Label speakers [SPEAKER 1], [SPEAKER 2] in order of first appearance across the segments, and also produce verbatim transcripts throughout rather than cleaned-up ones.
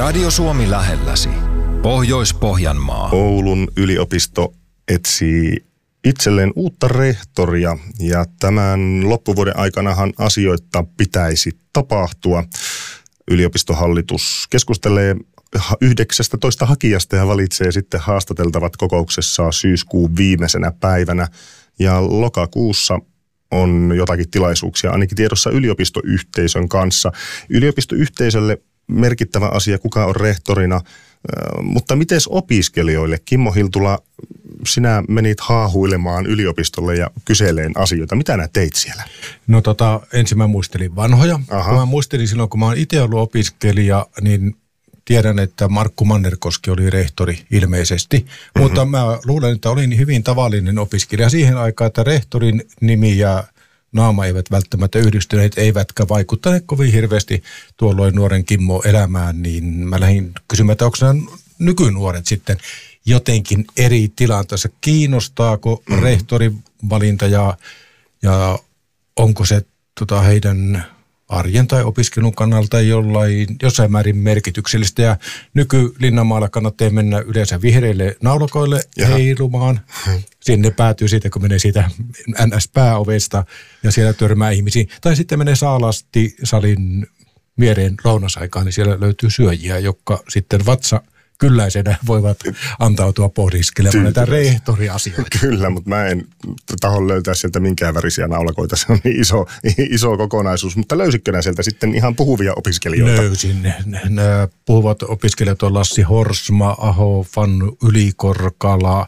[SPEAKER 1] Radio Suomi lähelläsi. Pohjois-Pohjanmaa.
[SPEAKER 2] Oulun yliopisto etsii itselleen uutta rehtoria ja tämän loppuvuoden aikanahan asioita pitäisi tapahtua. Yliopistohallitus keskustelee yhdeksästätoista hakijasta ja valitsee sitten haastateltavat kokouksessa syyskuun viimeisenä päivänä. Ja lokakuussa on jotakin tilaisuuksia ainakin tiedossa yliopistoyhteisön kanssa. Yliopistoyhteisölle merkittävä asia, kuka on rehtorina, mutta mites opiskelijoille? Kimmo Hiltula, sinä menit haahuilemaan yliopistolle ja kyseleen asioita. Mitä nää teit siellä?
[SPEAKER 3] No tota, ensin mä muistelin vanhoja.
[SPEAKER 2] Aha.
[SPEAKER 3] Kun mä muistelin silloin, kun mä oon itse ollut opiskelija, niin tiedän, että Markku Mannerkoski oli rehtori ilmeisesti. Mm-hmm. Mutta mä luulen, että olin hyvin tavallinen opiskelija siihen aikaan, että rehtorin nimi ja naama eivät välttämättä yhdistyneet, eivätkä vaikuttaneet kovin hirveästi tuolloin nuoren Kimmo elämään, niin mä lähdin kysymään, että onko nämä nykynuoret sitten jotenkin eri tilanteessa. Kiinnostaako mm. rehtorin valinta ja, ja onko se tota, heidän arjen tai opiskelun kannalta jollain, jossain määrin merkityksellistä. Ja nyky-Linnanmaalla kannattaa mennä yleensä vihreille naulakoille Jaha. heilumaan. Sinne päätyy siitä, kun menee siitä N S-pääovesta ja siellä törmää ihmisiin. Tai sitten menee Saalasti salin viereen lounasaikaan, niin siellä löytyy syöjiä, jotka sitten vatsa kylläisenä voivat antautua pohdiskelemaan näitä rehtoriasioita.
[SPEAKER 2] Kyllä, mutta mä en tahon löytää sieltä minkään värisiä naulakoita. Se on niin iso, iso kokonaisuus. Mutta löysitkö nää sieltä sitten ihan puhuvia opiskelijoita?
[SPEAKER 3] Löysin. Nämä puhuvat opiskelijat on Lassi Horsma, Aho, Fannu Ylikorkala,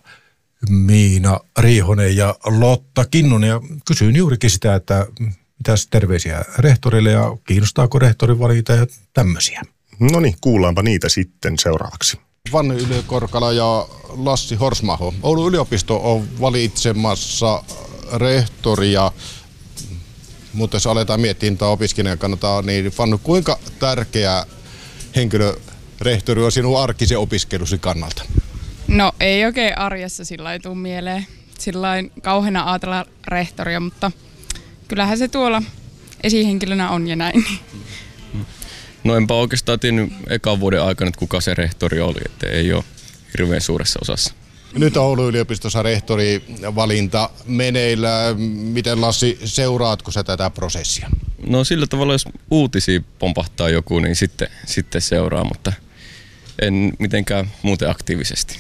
[SPEAKER 3] Miina Riihonen ja Lotta Kinnunen. Ja kysyin juurikin sitä, että mitäs terveisiä rehtorille ja kiinnostaako rehtorin valita ja tämmöisiä.
[SPEAKER 2] No niin, kuullaanpa niitä sitten seuraavaksi.
[SPEAKER 4] Fanny Ylikorkala ja Lassi Horsmaho. Oulun yliopisto on valitsemassa rehtoria, mutta jos aletaan miettiä tätä opiskelijan kannalta, niin Fanny, kuinka tärkeä henkilö rehtori on sinun arkisen opiskelusi kannalta?
[SPEAKER 5] No ei oikein arjessa sillä ei tule mieleen sillä kauheana ajatella rehtoria, mutta kyllähän se tuolla esihenkilönä on ja näin.
[SPEAKER 6] No enpä oikeastaan tiennyt ekan vuoden aikana, että kuka se rehtori oli, että ei ole hirveän suuressa osassa.
[SPEAKER 4] Nyt Oulun yliopistossa rehtorivalinta meneillä. Miten Lassi, seuraatko sä tätä prosessia?
[SPEAKER 6] No sillä tavalla, jos uutisia pompahtaa joku, niin sitten, sitten seuraa, mutta en mitenkään muuten aktiivisesti.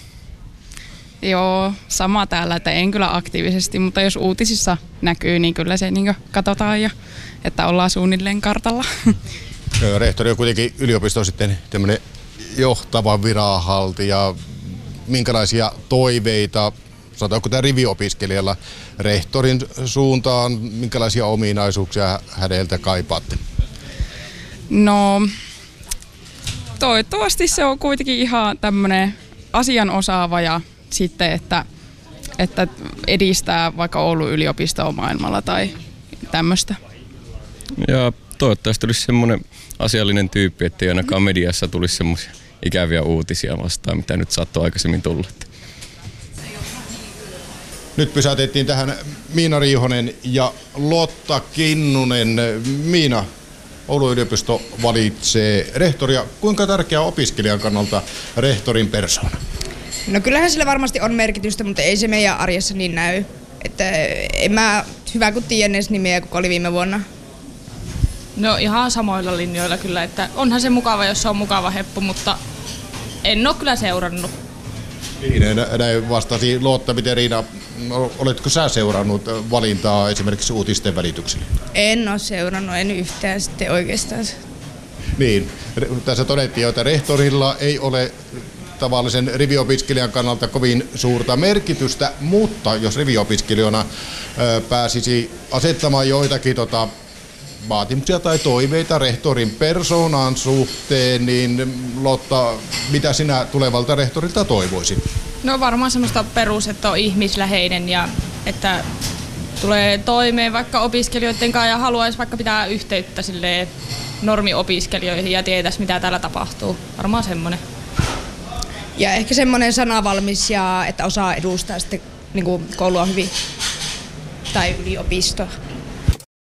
[SPEAKER 5] Joo, sama täällä, että en kyllä aktiivisesti, mutta jos uutisissa näkyy, niin kyllä se niin katsotaan ja että ollaan suunnilleen kartalla.
[SPEAKER 4] Rehtori on kuitenkin yliopiston sitten tämmöinen johtava viranhaltija. Minkälaisia toiveita, sanotaanko tämä riviopiskelijalla rehtorin suuntaan, minkälaisia ominaisuuksia häneltä kaipaatte?
[SPEAKER 5] No, toivottavasti se on kuitenkin ihan tämmöinen asian osaava ja sitten, että, että edistää vaikka Oulun yliopistoa maailmalla tai tämmöistä.
[SPEAKER 6] Ja toivottavasti olisi semmoinen asiallinen tyyppi, ettei ainakaan mediassa tulisi semmoisia ikäviä uutisia vastaan, mitä nyt saattoi aikaisemmin tulla.
[SPEAKER 4] Nyt pysäytettiin tähän Miina Riihonen ja Lotta Kinnunen. Miina, Oulun yliopisto valitsee rehtoria. Kuinka tärkeä on opiskelijan kannalta rehtorin persoona?
[SPEAKER 7] No kyllähän sillä varmasti on merkitystä, mutta ei se meidän arjessa niin näy. Että en mä hyvä kuin tiedän edes nimeä, kuka oli viime vuonna.
[SPEAKER 8] No ihan samoilla linjoilla kyllä, että onhan se mukava, jos se on mukava heppu, mutta en ole kyllä seurannut.
[SPEAKER 4] Niin, näin vastasi Lotta. Miten Riina, oletko sä seurannut valintaa esimerkiksi uutisten välityksellä?
[SPEAKER 7] En ole seurannut, en yhtään sitten oikeastaan.
[SPEAKER 4] Niin, tässä todettiin jo, että rehtorilla ei ole tavallisen riviopiskelijan kannalta kovin suurta merkitystä, mutta jos riviopiskelijana pääsisi asettamaan joitakin tota, vaatimuksia tai toiveita rehtorin persoonaan suhteen, niin Lotta, mitä sinä tulevalta rehtorilta toivoisit?
[SPEAKER 8] No varmaan semmoista perus, että on ihmisläheinen ja että tulee toimeen vaikka opiskelijoiden kanssa ja haluaisi vaikka pitää yhteyttä silleen normiopiskelijoihin ja tietäisi mitä täällä tapahtuu. Varmaan semmoinen.
[SPEAKER 7] Ja ehkä semmoinen sanavalmis ja että osaa edustaa sitten niin kuin koulua hyvin tai yliopistoa.